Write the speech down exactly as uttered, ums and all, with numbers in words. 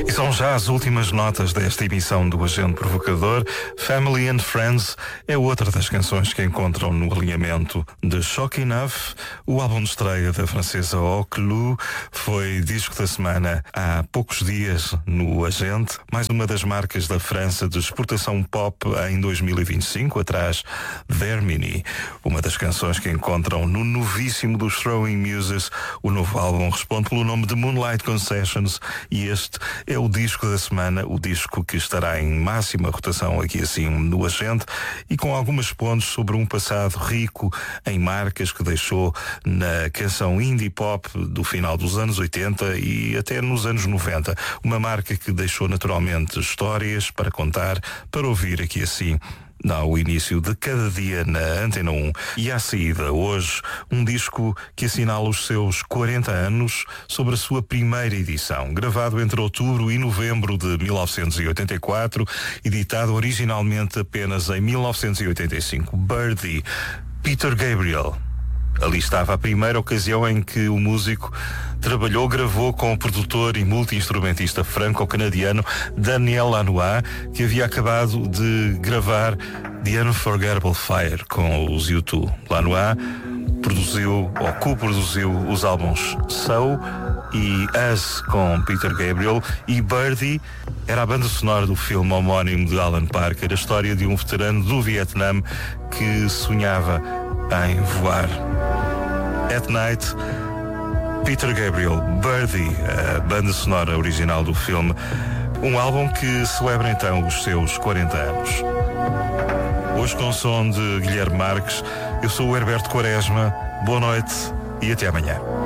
E são já as últimas notas desta emissão do Agente Provocador. Family and Friends é outra das canções que encontram no alinhamento de Shock Enough. O álbum de estreia da francesa Oclu foi disco da semana há poucos dias no Agente. Mais uma das marcas da França de exportação pop em dois mil e vinte e cinco, atrás de Hermine. Uma das canções que encontram no novíssimo dos Throwing Muses. O novo álbum responde pelo nome de Moonlight Concessions e este é o disco da semana, o disco que estará em máxima rotação aqui assim no Agente e com algumas pontes sobre um passado rico em marcas que deixou na canção indie pop do final dos anos oitenta e até nos anos noventa. Uma marca que deixou naturalmente histórias para contar, para ouvir aqui assim ao início de cada dia na Antena um. E à saída hoje um disco que assinala os seus quarenta anos sobre a sua primeira edição, gravado entre outubro e novembro de mil novecentos e oitenta e quatro, editado originalmente apenas em mil novecentos e oitenta e cinco. Birdie, Peter Gabriel. Ali estava a primeira ocasião em que o músico trabalhou, gravou com o produtor e multi-instrumentista franco-canadiano Daniel Lanois, que havia acabado de gravar The Unforgettable Fire com os U dois. Lanois produziu ou co-produziu os álbuns So e Us com Peter Gabriel, e Birdie era a banda sonora do filme homónimo de Alan Parker, a história de um veterano do Vietnã que sonhava em voar. At Night, Peter Gabriel, Birdie, a banda sonora original do filme, um álbum que celebra então os seus quarenta anos. Hoje com o som de Guilherme Marques, eu sou o Herberto Quaresma, boa noite e até amanhã.